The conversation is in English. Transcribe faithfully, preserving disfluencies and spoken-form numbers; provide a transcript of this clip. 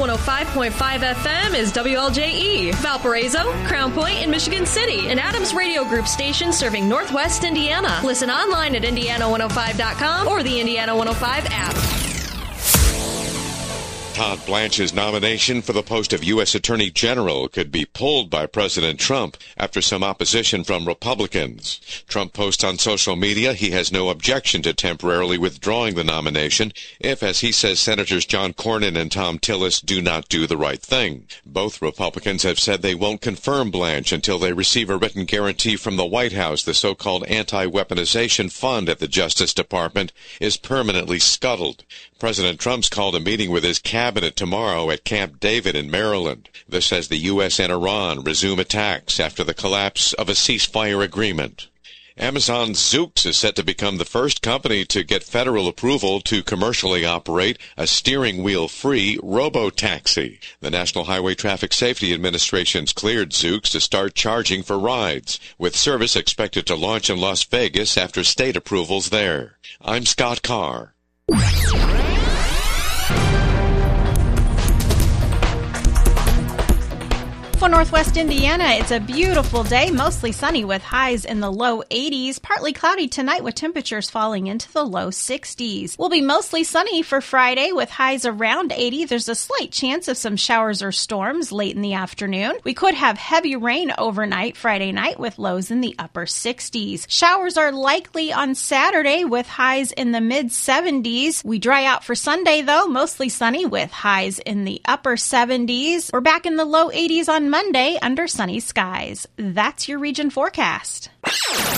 one oh five point five F M is W L J E, Valparaiso, Crown Point, and Michigan City, an Adams Radio Group station serving Northwest Indiana. Listen online at indiana one oh five dot com or the Indiana one oh five app. Todd Blanche's nomination for the post of U S Attorney General could be pulled by President Trump after some opposition from Republicans. Trump posts on social media he has no objection to temporarily withdrawing the nomination if, as he says, Senators John Cornyn and Thom Tillis do not do the right thing. Both Republicans have said they won't confirm Blanche until they receive a written guarantee from the White House the so-called anti-weaponization fund at the Justice Department is permanently scuttled. President Trump's called a meeting with his cabinet tomorrow at Camp David in Maryland. This as the U S and Iran resume attacks after the collapse of a ceasefire agreement. Amazon's Zoox is set to become the first company to get federal approval to commercially operate a steering wheel-free robo-taxi. The National Highway Traffic Safety Administration's cleared Zoox to start charging for rides, with service expected to launch in Las Vegas after state approvals there. I'm Scott Carr. For Northwest Indiana, it's a beautiful day, mostly sunny with highs in the low eighties, partly cloudy tonight with temperatures falling into the low sixties. We'll be mostly sunny for Friday with highs around eighty. There's a slight chance of some showers or storms late in the afternoon. We could have heavy rain overnight Friday night with lows in the upper sixties. Showers are likely on Saturday with highs in the mid seventies. We dry out for Sunday though, mostly sunny with highs in the upper seventies. We're back in the low eighties on Monday under sunny skies. That's your region forecast.